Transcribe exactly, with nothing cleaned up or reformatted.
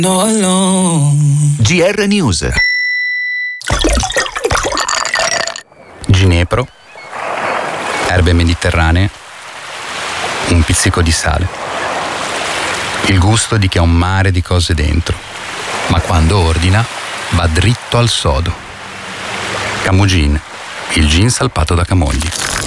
No alone. G R News. Ginepro, erbe mediterranee, un pizzico di sale. Il gusto di chi ha un mare di cose dentro, ma quando ordina va dritto al sodo. Camugin, il gin salpato da Camogli.